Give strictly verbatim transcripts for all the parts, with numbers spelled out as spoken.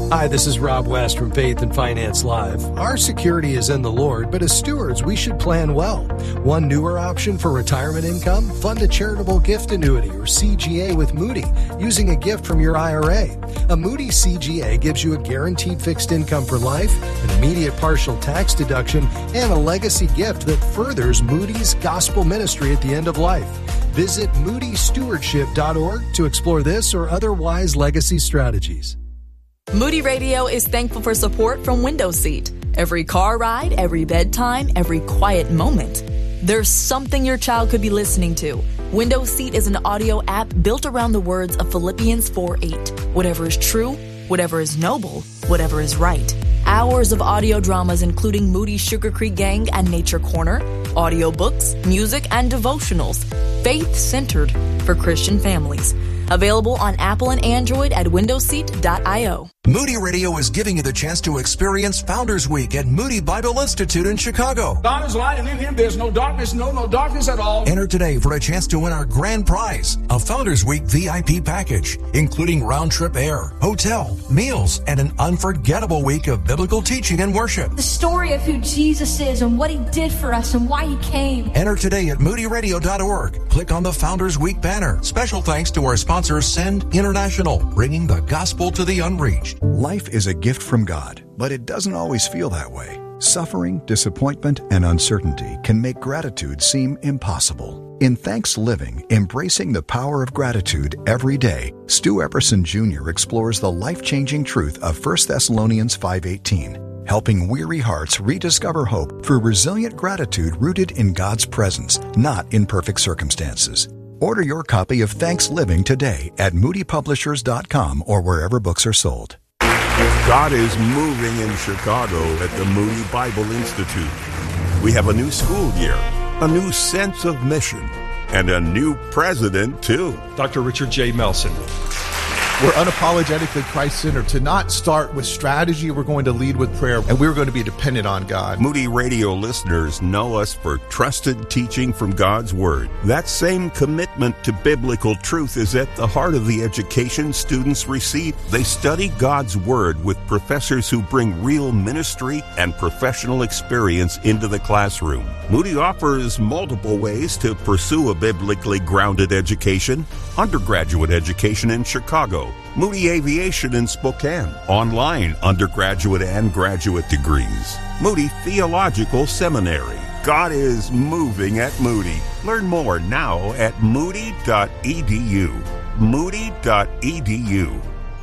Hi, this is Rob West from Faith and Finance Live. Our security is in the Lord, but as stewards, we should plan well. One newer option for retirement income? Fund a charitable gift annuity or C G A with Moody using a gift from your I R A. A Moody C G A gives you a guaranteed fixed income for life, an immediate partial tax deduction, and a legacy gift that furthers Moody's gospel ministry at the end of life. Visit moody stewardship dot org to explore this or other wise legacy strategies. Moody Radio is thankful for support from Window Seat. Every car ride, every bedtime, every quiet moment. There's something your child could be listening to. Window Seat is an audio app built around the words of Philippians four eight. Whatever is true, whatever is noble, whatever is right. Hours of audio dramas including Moody's Sugar Creek Gang and Nature Corner, audiobooks, music, and devotionals. Faith-centered for Christian families. Available on Apple and Android at window seat dot io. Moody Radio is giving you the chance to experience Founders Week at Moody Bible Institute in Chicago. God is light, and in Him there's no darkness, no, no darkness at all. Enter today for a chance to win our grand prize, a Founders Week V I P package, including round-trip air, hotel, meals, and an unforgettable week of biblical teaching and worship. The story of who Jesus is and what He did for us and why He came. Enter today at moody radio dot org. Click on the Founders Week banner. Special thanks to our sponsor, Send International, bringing the gospel to the unreached. Life is a gift from God, but it doesn't always feel that way. Suffering, disappointment, and uncertainty can make gratitude seem impossible. In Thanks Living, Embracing the Power of Gratitude Every Day, Stu Epperson Junior explores the life-changing truth of First Thessalonians five eighteen, helping weary hearts rediscover hope through resilient gratitude rooted in God's presence, not in perfect circumstances. Order your copy of Thanks Living today at moody publishers dot com or wherever books are sold. God is moving in Chicago at the Moody Bible Institute. We have a new school year, a new sense of mission, and a new president, too. Doctor Richard J. Melson. We're unapologetically Christ-centered. To not start with strategy, we're going to lead with prayer, and we're going to be dependent on God. Moody Radio listeners know us for trusted teaching from God's Word. That same commitment to biblical truth is at the heart of the education students receive. They study God's Word with professors who bring real ministry and professional experience into the classroom. Moody offers multiple ways to pursue a biblically grounded education. Undergraduate education in Chicago, Moody Aviation in Spokane, online undergraduate and graduate degrees, Moody Theological Seminary. God is moving at Moody. Learn more now at moody dot e d u. moody dot e d u.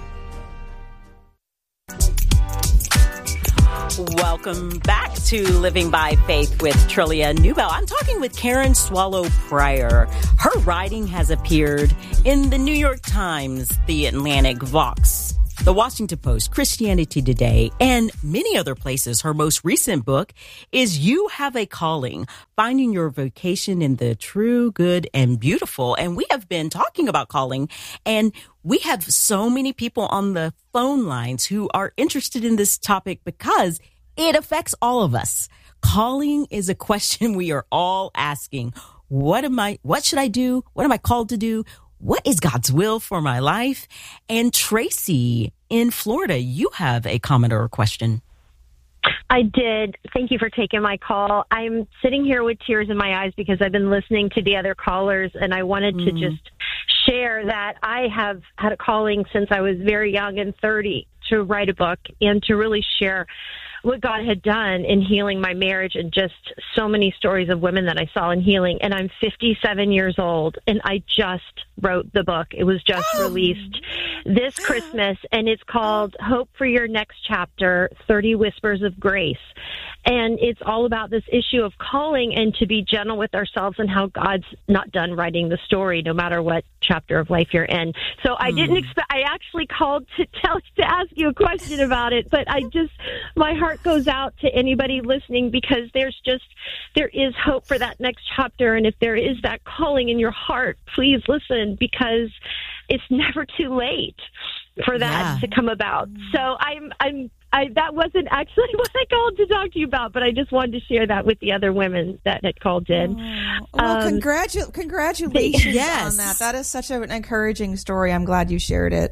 Welcome back to Living by Faith with Trillia Newbell. I'm talking with Karen Swallow Prior. Her writing has appeared in the New York Times, the Atlantic, Vox, the Washington Post, Christianity Today, and many other places. Her most recent book is You Have a Calling, Finding Your Vocation in the True, Good, and Beautiful. And we have been talking about calling, and we have so many people on the phone lines who are interested in this topic because it affects all of us. Calling is a question we are all asking. What am I, what should I do? What am I called to do? What is God's will for my life? And Tracy in Florida, you have a comment or a question. I did. Thank you for taking my call. I'm sitting here with tears in my eyes because I've been listening to the other callers, and I wanted mm. to just share that I have had a calling since I was very young and thirty to write a book and to really share what God had done in healing my marriage and just so many stories of women that I saw in healing. And I'm fifty-seven years old, and I just wrote the book. It was just oh. released this Christmas, and it's called Hope for Your Next Chapter, thirty Whispers of Grace. And it's all about this issue of calling and to be gentle with ourselves and how God's not done writing the story, no matter what chapter of life you're in. So I mm. didn't expect, I actually called to tell, to ask you a question about it, but I just, my heart goes out to anybody listening because there's just, there is hope for that next chapter. And if there is that calling in your heart, please listen, because it's never too late for that yeah. to come about. So I'm, I'm, I, that wasn't actually what I called to talk to you about, but I just wanted to share that with the other women that had called in. Oh, well, um, congratu- congratulations yes. on that. That is such an encouraging story. I'm glad you shared it.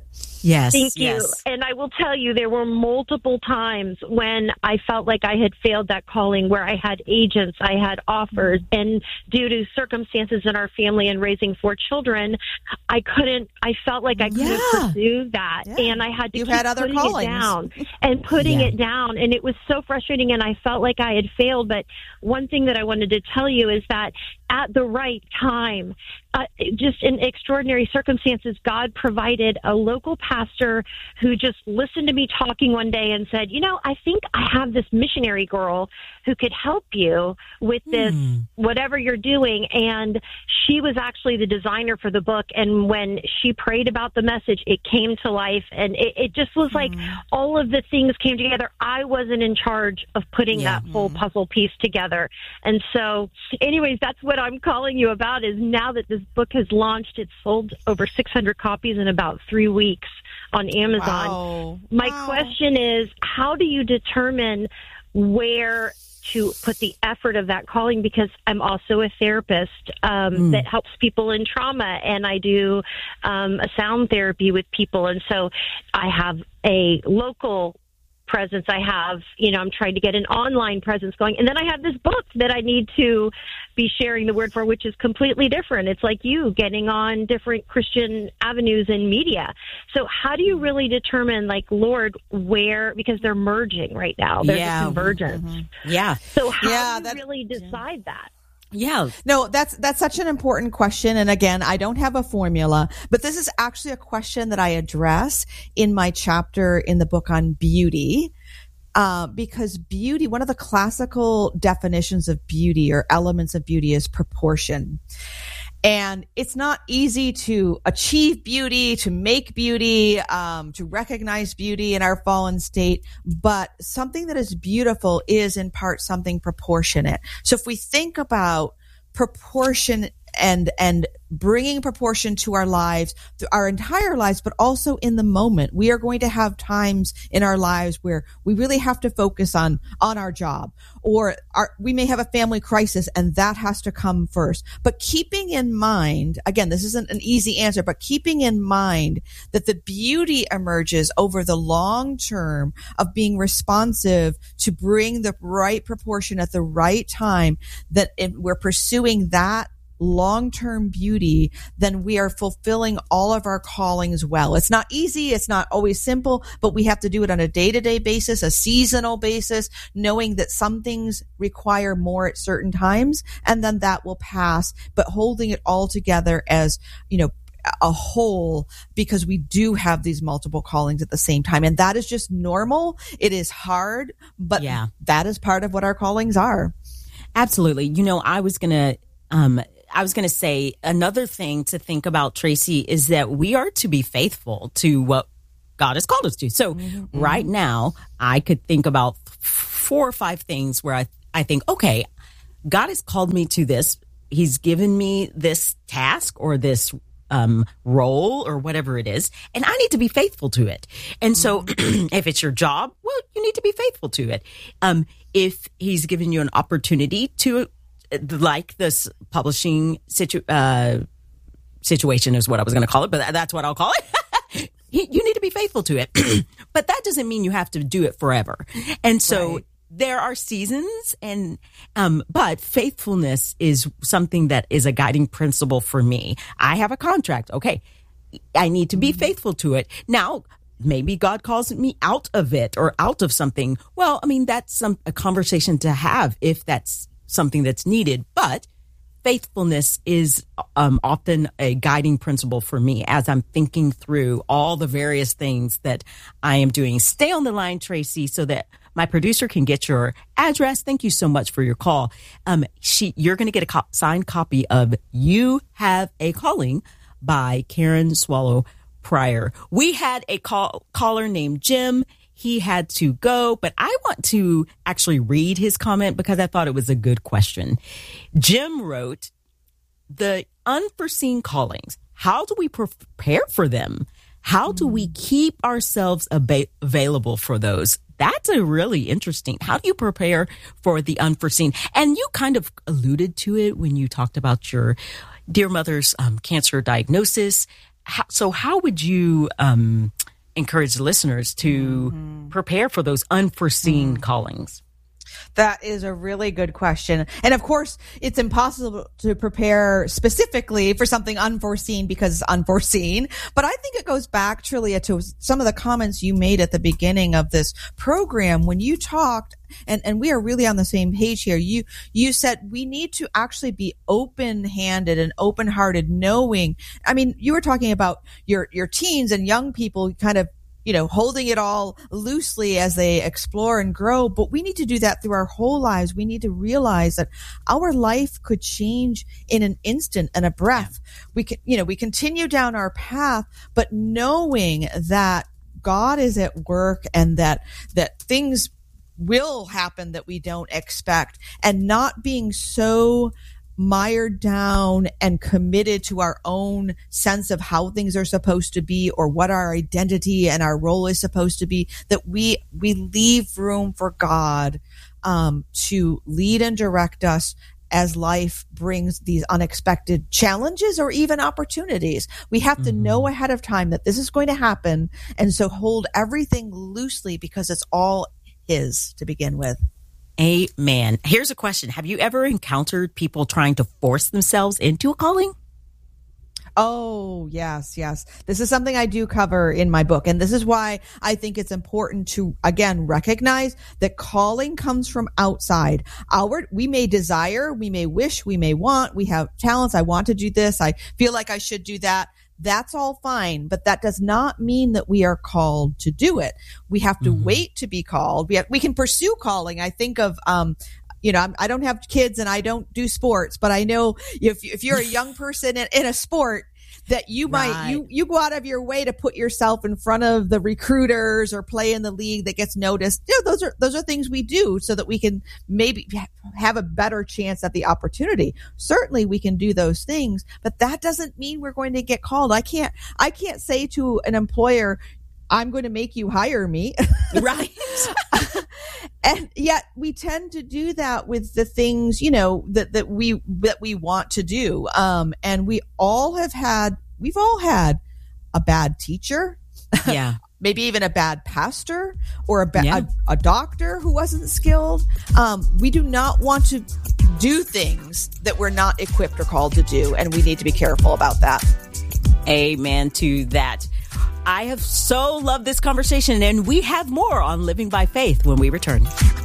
Yes. Thank you. Yes. And I will tell you, there were multiple times when I felt like I had failed that calling, where I had agents, I had offers, and due to circumstances in our family and raising four children, I couldn't, I felt like I couldn't Yeah. pursue that. Yeah. And I had to You keep had other putting callings. it down and putting Yeah. it down. And it was so frustrating, and I felt like I had failed. But one thing that I wanted to tell you is that at the right time, uh, just in extraordinary circumstances, God provided a local pastor who just listened to me talking one day and said, you know, I think I have this missionary girl who could help you with this, Hmm. whatever you're doing. And she was actually the designer for the book. And when she prayed about the message, it came to life. And it, it just was like all of the things came together. I wasn't in charge of putting Yeah. that whole puzzle piece together. And so anyways, that's what I'm calling you about, is now that this book has launched, it's sold over six hundred copies in about three weeks on Amazon. Wow. My Wow. question is, how do you determine where to put the effort of that calling? Because I'm also a therapist um, Mm. that helps people in trauma, and I do um, a sound therapy with people. And so I have a local presence. I have, you know, I'm trying to get an online presence going. And then I have this book that I need to be sharing the word for, which is completely different. It's like you getting on different Christian avenues in media. So how do you really determine, like, Lord, where, because they're merging right now. There's Yeah. a convergence. Yeah. So how Yeah, do you that- really decide that? Yeah. No, that's that's such an important question. And again, I don't have a formula, but this is actually a question that I address in my chapter in the book on beauty. Uh, because beauty, one of the classical definitions of beauty or elements of beauty is proportion. And it's not easy to achieve beauty, to make beauty, um, to recognize beauty in our fallen state. But something that is beautiful is in part something proportionate. So if we think about proportion and, and bringing proportion to our lives, our entire lives, but also in the moment, we are going to have times in our lives where we really have to focus on, on our job, or our, we may have a family crisis, and that has to come first. But keeping in mind, again, this isn't an easy answer, but keeping in mind that the beauty emerges over the long term of being responsive to bring the right proportion at the right time, that if we're pursuing that long-term beauty, then we are fulfilling all of our callings well. It's not easy. It's not always simple, but we have to do it on a day-to-day basis, a seasonal basis, knowing that some things require more at certain times, and then that will pass, but holding it all together as, you know, a whole, because we do have these multiple callings at the same time. And that is just normal. It is hard, but Yeah. that is part of what our callings are. Absolutely. You know, I was going to, um, I was going to say another thing to think about, Tracy, is that we are to be faithful to what God has called us to. So mm-hmm. right now, I could think about four or five things where I, I think, okay, God has called me to this. He's given me this task or this um, role or whatever it is, and I need to be faithful to it. And so mm-hmm. if it's your job, well, you need to be faithful to it. Um, if he's given you an opportunity to, like this publishing situ- uh, situation is what I was going to call it, but that's what I'll call it. You need to be faithful to it. But that doesn't mean you have to do it forever. And so right. there are seasons, and um, but faithfulness is something that is a guiding principle for me. I have a contract. Okay, I need to be mm-hmm. faithful to it. Now, maybe God calls me out of it or out of something. Well, I mean, that's some a conversation to have if that's something that's needed, but faithfulness is um, often a guiding principle for me as I'm thinking through all the various things that I am doing. Stay on the line, Tracy, so that my producer can get your address. Thank you so much for your call. Um, she, you're going to get a co- signed copy of You Have a Calling by Karen Swallow Prior. We had a call, caller named Jim. He had to go, but I want to actually read his comment because I thought it was a good question. Jim wrote, the unforeseen callings, how do we prepare for them? How do we keep ourselves ab- available for those? That's a really interesting. How do you prepare for the unforeseen? And you kind of alluded to it when you talked about your dear mother's um, cancer diagnosis. How, so how would you... Um, encourage listeners to mm-hmm. prepare for those unforeseen mm. callings? That is a really good question. And of course, it's impossible to prepare specifically for something unforeseen because it's unforeseen. But I think it goes back, Trillia, to some of the comments you made at the beginning of this program when you talked, and, and we are really on the same page here. You, you said we need to actually be open-handed and open-hearted, knowing, I mean, you were talking about your, your teens and young people kind of, you know, holding it all loosely as they explore and grow. But we need to do that through our whole lives. We need to realize that our life could change in an instant and a breath. We can, you know, we continue down our path, but knowing that God is at work and that, that things will happen that we don't expect, and not being so mired down and committed to our own sense of how things are supposed to be or what our identity and our role is supposed to be, that we we leave room for God um, to lead and direct us as life brings these unexpected challenges or even opportunities. We have to mm-hmm. know ahead of time that this is going to happen, and so hold everything loosely because it's all His to begin with. Amen. Here's a question. Have you ever encountered people trying to force themselves into a calling? Oh, yes, yes. This is something I do cover in my book. And this is why I think it's important to, again, recognize that calling comes from outside. Our, we may desire, we may wish, we may want, we have talents. I want to do this. I feel like I should do that. That's all fine, but that does not mean that we are called to do it. We have to mm-hmm. wait to be called. We have, we can pursue calling. I think of, um, you know, I'm, I don't have kids and I don't do sports, but I know if if you're a young person in, in a sport, that you might, right. you, you go out of your way to put yourself in front of the recruiters or play in the league that gets noticed. You know, those are, those are things we do so that we can maybe have a better chance at the opportunity. Certainly we can do those things, but that doesn't mean we're going to get called. I can't, I can't say to an employer, I'm going to make you hire me. Right. And yet we tend to do that with the things, you know, that, that we, that we want to do. Um, and we all have had, we've all had a bad teacher. Yeah. Maybe even a bad pastor or a, ba- yeah. a, a doctor who wasn't skilled. Um, we do not want to do things that we're not equipped or called to do. And we need to be careful about that. Amen to that. I have so loved this conversation, and we have more on Living by Faith when we return.